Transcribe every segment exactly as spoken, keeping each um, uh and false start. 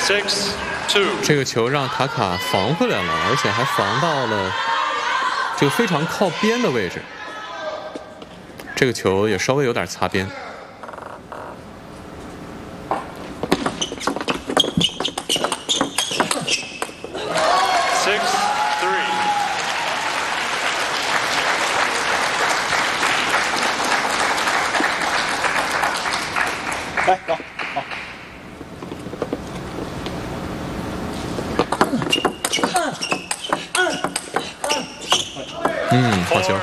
Six two。 这个球让塔卡防回来了，而且还防到了这个非常靠边的位置。这个球也稍微有点擦边。 来，走，好。 嗯，好球。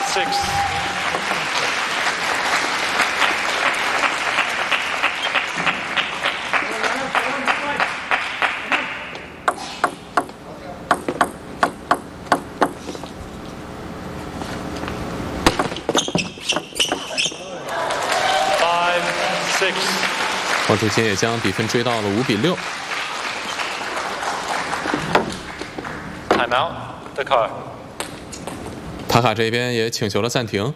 王楚钦也将比分追到了五比六。 Time out, the car。 塔卡这边也请求了暂停。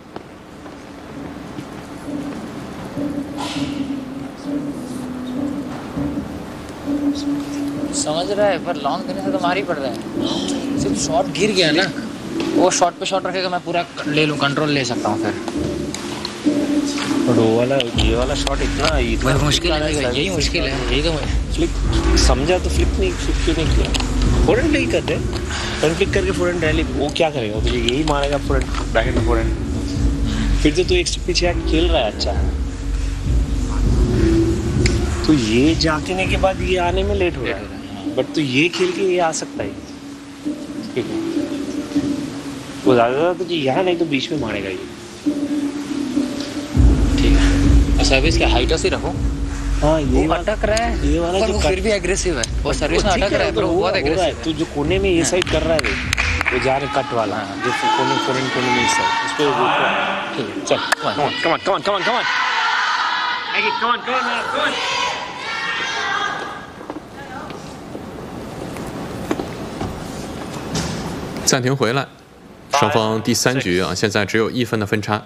समझ रहा है पर लॉन्ग करने से तो मार ही पड़ रहा है सिर्फ शॉट गिर गया ना वो शॉट पे शॉट रखेगा मैं पूरा ले लूँ कंट्रोल ले सकता हूँ फिर वो वाला ये वाला शॉट इतना इतना मुश्किल है यही मुश्किल है यही तो फ्लिक समझा तो फ्लिक नहीं फ्लिक नहीं किया फोरहैंड नहीं करते फ्रंट फ्लिक करके फोरहैंड रैली वो क्या करेगा तुझे यही मारेगा फोरहैंड बैकहैंड में फोरहैंड फिर तो तू एक स्टेप पीछे आके खेल रहा है अच्छा तो ये जाने के बाद ये आने में लेट हो रहा है बट तो ये खेल के ये आ सकता है ठीक है वो ज़्यादा तुझे यहाँ नहीं तो बीच में मारेगा ये सर्विस के हाइट से रखो हाँ ये वो अटक रहा है ये वाला जो फिर भी एग्रेसिव है वो सर्विस में अटक रहा है बहुत एग्रेसिव है तू जो कोने में ये साइड कर रहा है वो जा रहा कट वाला जो कोने फोरहैंड कोने में इस साइड उस पे ठीक है चल come on come on come on come on come on come on come on come 暂停回来，双方第三局啊，现在只有一分的分差。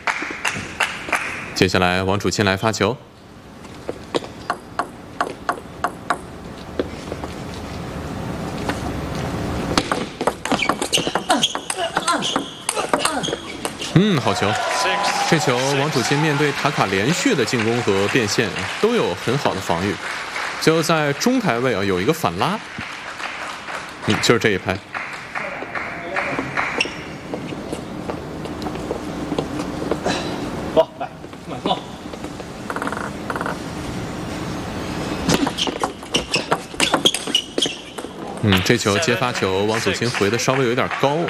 接下来王楚钦来发球，嗯，好球！这球王楚钦面对塔卡连续的进攻和变线都有很好的防御，最后在中台位啊有一个反拉，嗯，就是这一拍。 嗯，这球接发球，王楚钦回的稍微有点高啊。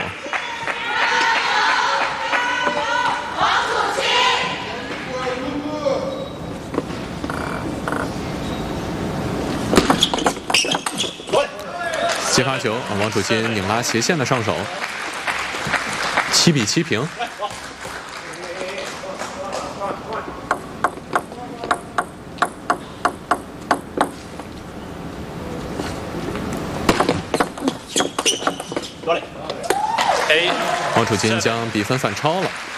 接发球啊，王楚钦拧拉斜线的上手，七比七平。 王楚钦将比分反超了。